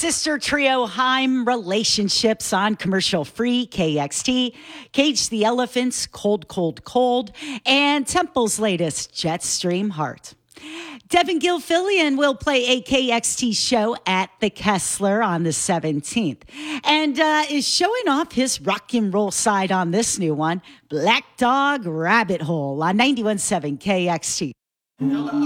sister trio Heim Relationships on commercial free KXT, Cage the Elephants, Cold, Cold, Cold, and Temple's latest Jetstream Heart. Devin Gilfillian will play a KXT show at the Kessler on the 17th and is showing off his rock and roll side on this new one, Black Dog Rabbit Hole on 91.7 KXT.